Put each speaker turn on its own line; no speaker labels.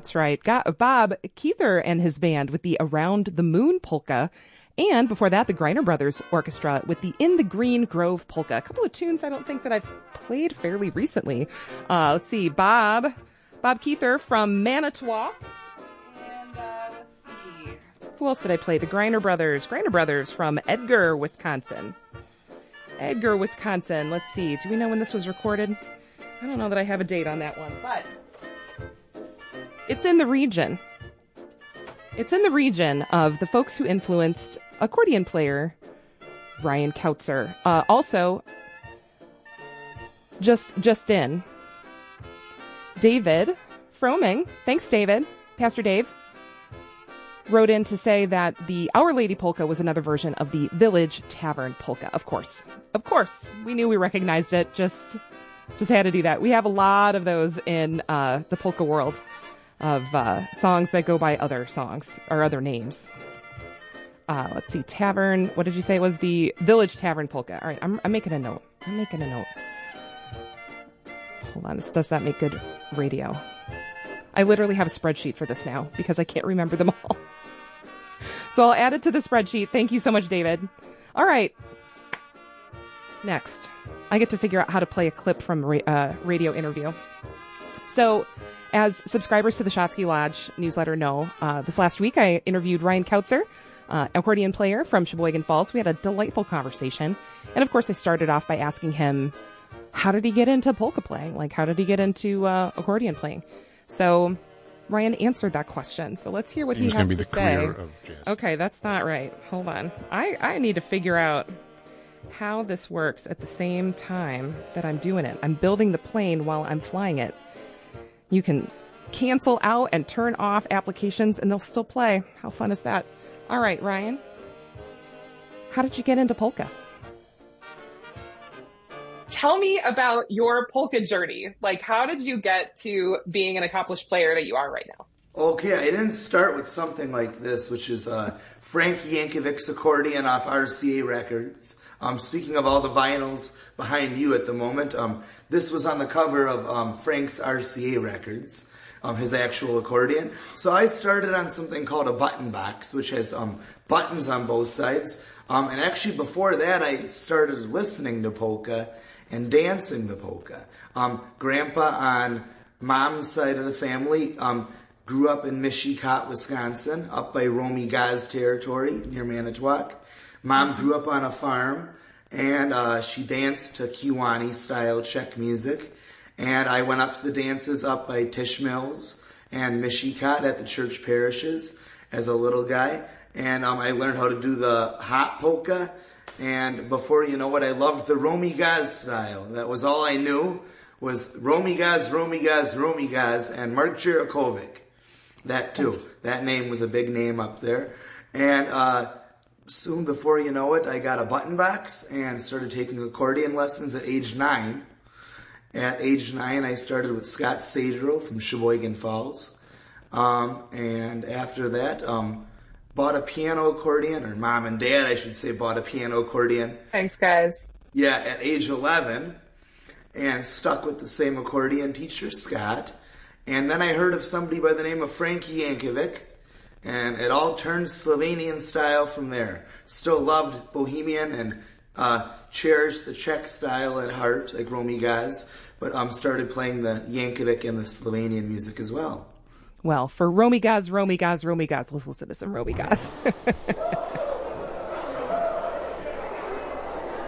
That's right. Got Bob Keither and his band with the Around the Moon polka. And before that, the Greiner Brothers Orchestra with the In the Green Grove polka. A couple of tunes I don't think that I've played fairly recently. Let's see. Bob Keither from Manitowoc. And let's see. Who else did I play? The Greiner Brothers from Edgar, Wisconsin. Let's see. Do we know when this was recorded? I don't know that I have a date on that one, but it's in the region. It's in the region of the folks who influenced accordion player Ryan Kautzer. Also, just in, David Froming. Thanks, David. Pastor Dave wrote in to say that the Our Lady polka was another version of the Village Tavern polka. Of course. We knew we recognized it. Just had to do that. We have a lot of those in the polka world of songs that go by other songs or other names. Let's see. Tavern. What did you say? It was the Village Tavern polka. All right. I'm making a note. Hold on. This does not make good radio. I literally have a spreadsheet for this now because I can't remember them all. So I'll add it to the spreadsheet. Thank you so much, David. All right. Next, I get to figure out how to play a clip from a radio interview. So, as subscribers to the Shotsky Lodge newsletter know, this last week I interviewed Ryan Kautzer, accordion player from Sheboygan Falls. We had a delightful conversation. And of course, I started off by asking him, how did he get into polka playing? Like, how did he get into accordion playing? So, Ryan answered that question. So let's hear what he has to say. It's going to be the career of jazz. Okay, that's not right. Hold on. I need to figure out how this works at the same time that I'm doing it. I'm building the plane while I'm flying it. You can cancel out and turn off applications and they'll still play. How fun is that? All right, Ryan. How did you get into polka? Tell me about your polka journey. Like, how did you get to being an accomplished player that you are right now?
Okay, I didn't start with something like this, which is Frank Yankovic's accordion off RCA Records. Speaking of all the vinyls behind you at the moment, this was on the cover of Frank's RCA Records, his actual accordion. So I started on something called a button box, which has buttons on both sides. And actually before that, I started listening to polka and dancing to polka. Grandpa on mom's side of the family grew up in Mishicot, Wisconsin, up by Romy Gaz territory near Manitowoc. Mom grew up on a farm, and she danced to Kiwani-style Czech music. And I went up to the dances up by Tisch Mills and Mishicot at the church parishes as a little guy. And I learned how to do the hot polka. And before you know it, I loved the Romy Gaz style. That was all I knew, was Romy Gaz, and Mark Jirakovic. That too. That name was a big name up there. And soon before you know it, I got a button box and started taking accordion lessons at age 9. At age 9, I started with Scott Sadro from Sheboygan Falls. And after that, bought a piano accordion, or mom and dad, I should say, bought a piano accordion.
Thanks, guys.
Yeah, at age 11, and stuck with the same accordion teacher, Scott. And then I heard of somebody by the name of Frankie Yankovic, and it all turned Slovenian style from there. Still loved Bohemian and cherished the Czech style at heart, like Romy Gaz, but started playing the Yankovic and the Slovenian music as well.
Well, for Romy Gaz, let's listen to some Romy Gaz.